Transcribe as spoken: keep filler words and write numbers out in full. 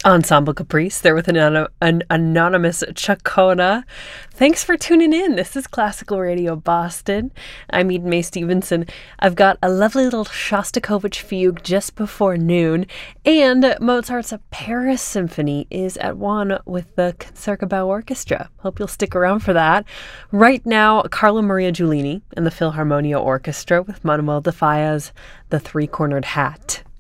Ensemble Caprice, there with an, ano- an anonymous Chacona. Thanks for tuning in. This is Classical Radio Boston. I'm Eden Mae Stevenson. I've got a lovely little Shostakovich fugue just before noon, and Mozart's Paris Symphony is at one with the Concertgebouw Orchestra. Hope you'll stick around for that. Right now, Carlo Maria Giulini and the Philharmonia Orchestra with Manuel de Falla's The Three-Cornered Hat.